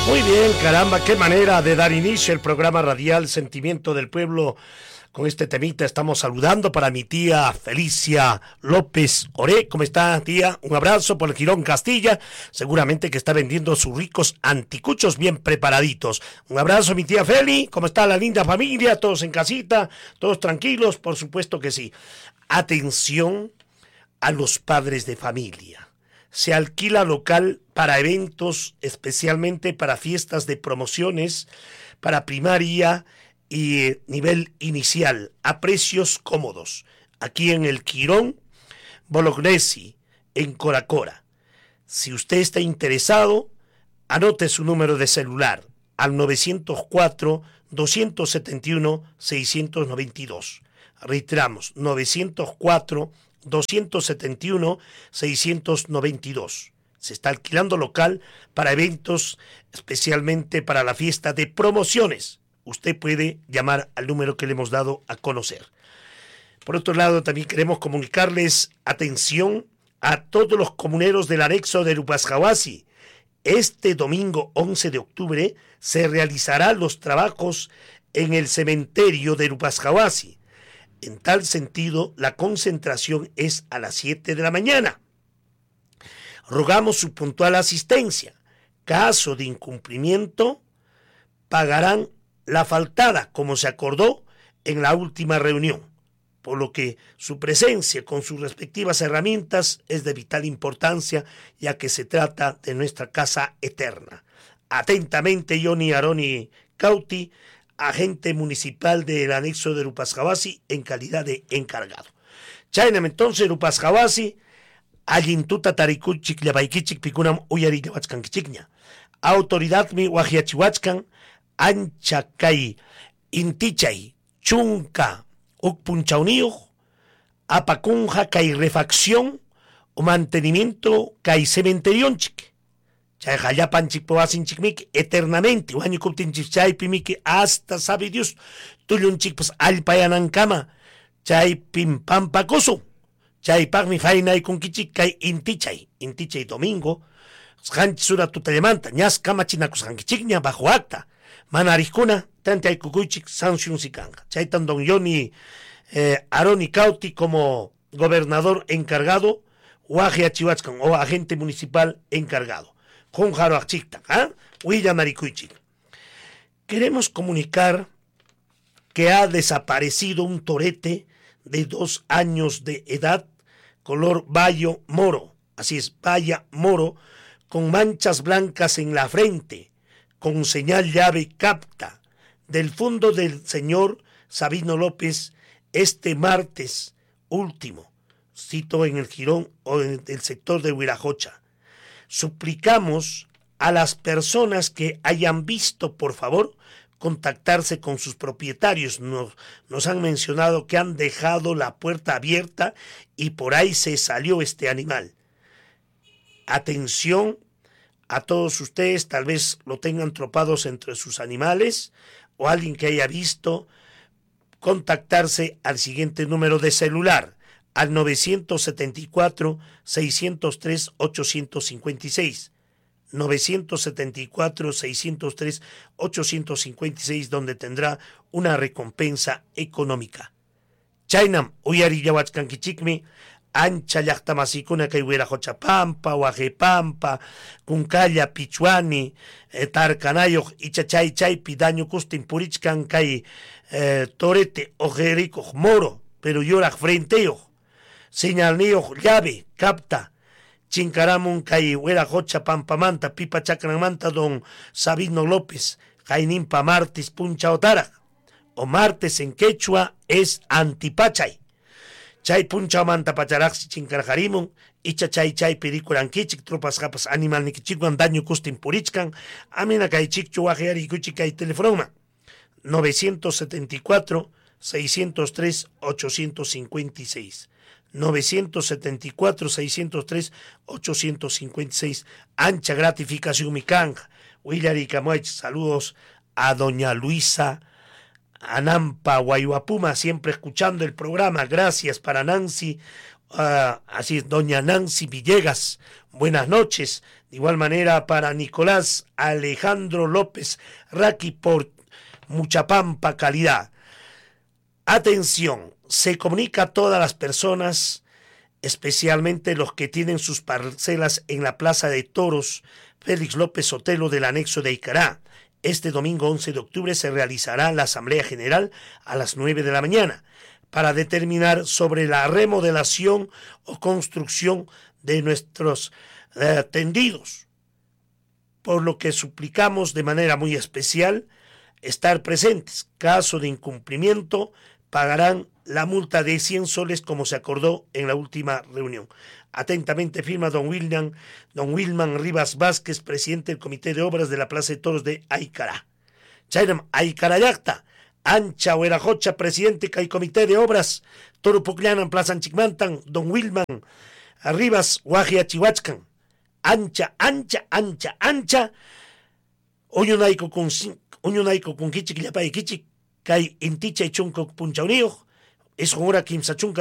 Muy bien, caramba, qué manera de dar inicio al programa radial Sentimiento del Pueblo. Con este temita estamos saludando para mi tía Felicia López Oré. ¿Cómo está, tía? Un abrazo por el Girón Castilla. Seguramente que está vendiendo sus ricos anticuchos bien preparaditos. Un abrazo, mi tía Feli. ¿Cómo está la linda familia? ¿Todos en casita? ¿Todos tranquilos? Por supuesto que sí. Atención a los padres de familia. Se alquila local para eventos, especialmente para fiestas de promociones, para primaria y nivel inicial, a precios cómodos. Aquí en el Quirón, Bolognesi, en Coracora. Si usted está interesado, anote su número de celular al 904-271-692. Reiteramos, 904-271-692. Se está alquilando local para eventos, especialmente para la fiesta de promociones. Usted puede llamar al número que le hemos dado a conocer. Por otro lado, también queremos comunicarles atención a todos los comuneros del anexo de Lupasjawasi. Este domingo 11 de octubre se realizarán los trabajos en el cementerio de Lupasjawasi. En tal sentido, la concentración es a las 7 de la mañana. Rogamos su puntual asistencia. Caso de incumplimiento, pagarán la faltada, como se acordó en la última reunión, por lo que su presencia con sus respectivas herramientas es de vital importancia, ya que se trata de nuestra casa eterna. Atentamente, Johnny Aroni Cauti, agente municipal del anexo de Lupasjawasi, en calidad de encargado. Chaynam entonces Lupasjawasi, allintuta tarikuchik llapaykichik pikunam uyari llawachkankichikña. Autoridad mi wajiachiwachkan, ancha kay intichay chunka ukpunchawniyuq apakunja kay refacción o mantenimiento kay cementerionchik chay hallapanchik pawasinchikmiki eternamente wañukuptinchik chaypimiki hasta sabe Dios tullunchikpas allpayanankama chaypin pampakusun chaypaqmi faynaykunkichik kay intichay domingo qanchis sura tutallamanta ñas kamachinakusqankichikña bajo acta manarikkuna tantiaykukuychik sancionsikanga. Chaytan don Johnny Aroni Cauti como gobernador encargado, Wajiachiwachkan o agente municipal encargado. Junjaro Achikta, Huilla Marikuychik. Queremos comunicar que ha desaparecido un torete de 2 años de edad, color bayo moro, así es, baya moro, con manchas blancas en la frente, con señal llave capta, del fondo del señor Sabino López, este martes último, cito en el Girón o en el sector de Huirajocha. Suplicamos a las personas que hayan visto, por favor, contactarse con sus propietarios. Nos han mencionado que han dejado la puerta abierta y por ahí se salió este animal. Atención a todos ustedes, tal vez lo tengan tropados entre sus animales o alguien que haya visto, contactarse al siguiente número de celular, al 974-603-856. 974-603-856, donde tendrá una recompensa económica. Chaynam, uyari yawachkankichikmi, ancha llaqtamasikuna kay Huirajochapampa, Huajepampa, Kunkalla, Pichuani, Tarkanayoq, Ichachaychaypi daño kustin purichkan kay torete ojerikoq moro, pero yoraq frenteyoq, señalniyoq llave, capta, chinkaramun kay Huirajochapampamanta, pipa chakranmanta don Sabino López, Jainimpa martes puncha otarak, o martes en quechua es antipachay. Chay punchamanta pacharaxi chinkarjarimun, icha chay películankichik, tropas japas animal nikichikwan daño kustin purichkan, amina kaychikchu wajeari kuchik kay telefonoma 974-603-856. 974-603-856. Ancha gratificación mi canja. Willari Camuech, saludos a doña Luisa Anampa Guayuapuma, siempre escuchando el programa. Gracias para Nancy Así es, doña Nancy Villegas, buenas noches. De igual manera para Nicolás Alejandro López Raqui por Muchapampa, Calidad. Atención, se comunica a todas las personas, especialmente los que tienen sus parcelas en la Plaza de Toros Félix López Sotelo del anexo de Icará. Este domingo 11 de octubre se realizará la Asamblea General a las 9 de la mañana para determinar sobre la remodelación o construcción de nuestros tendidos, por lo que suplicamos de manera muy especial estar presentes. Caso de incumplimiento, pagarán la multa de 100 soles como se acordó en la última reunión. Atentamente firma don Wilman Rivas Vázquez, presidente del Comité de Obras de la Plaza de Toros de Aicará. Chaynam Aicarayacta, Ancha Huerajocha, presidente del Comité de Obras, Toro Pucllanan, Plaza Anchigmantan, don Wilman Rivas Guajia Chihuachcan. Ancha, Oyunaiko con Kichik Yapay Kichik, Kai Inticha y Chunco Punchaunio, es hora Kim Sachunca.